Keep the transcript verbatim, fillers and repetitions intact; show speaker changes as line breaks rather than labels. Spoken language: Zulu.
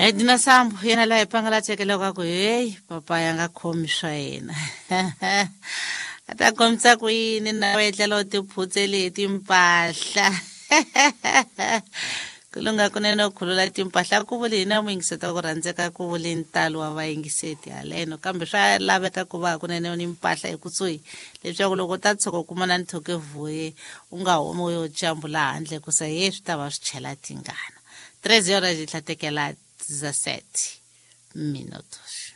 Eh dina sambo yena la ipangala tshekelo ka ku hey papa yanga khomi swa yena ata komisa ku yini na wetlela u tiphutseli hi timpahla kulunga kunene khulula timpahla ku vuli hina muingiseta ku rhandzeka ku vuli ntalo wa vayingiseti haleno kambe swa laveka ku va kunene ni mpahla ekusuhi leswaku loko ta tsoko kuma na nthoke vuye u nga homo yo jambula handle ku sa ye swi ta va swi chela tingana treze horas di hlatekela dezessete minutos.